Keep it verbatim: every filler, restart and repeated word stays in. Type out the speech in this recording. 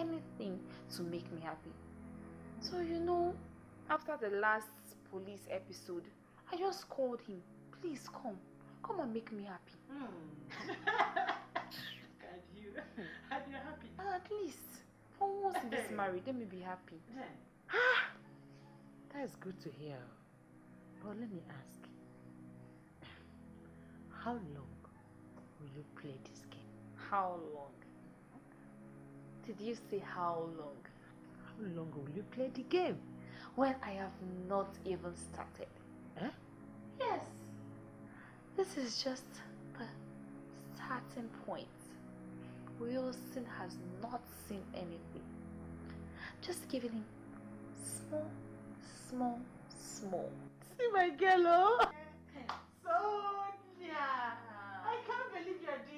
anything to make me happy. So, you know, after the last police episode, I just called him. Please come. Come and make me happy. Hmm. Look at you. And you're happy. At least. For once in this marriage, let me be happy. Yeah. Ah! That is good to hear. But let me ask. How long will you play this game? How long? Did you say how long? How long will you play the game? When I have not even started. Eh? Yes. This is just the starting point. Wilson has not seen anything. Just giving him small, small, small. See my girl, oh? Sonia! I can't believe you're doing